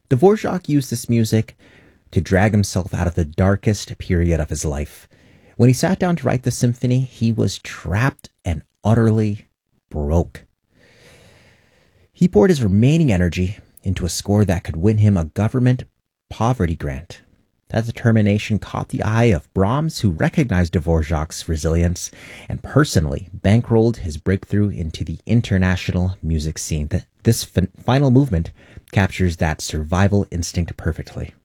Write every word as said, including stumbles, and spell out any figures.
Dvorak used this music to drag himself out of the darkest period of his life. When he sat down to write the symphony, he was trapped and utterly broke. He poured his remaining energy into a score that could win him a government poverty grant. That determination caught the eye of Brahms, who recognized Dvorak's resilience and personally bankrolled his breakthrough into the international music scene. This final movement captures that survival instinct perfectly.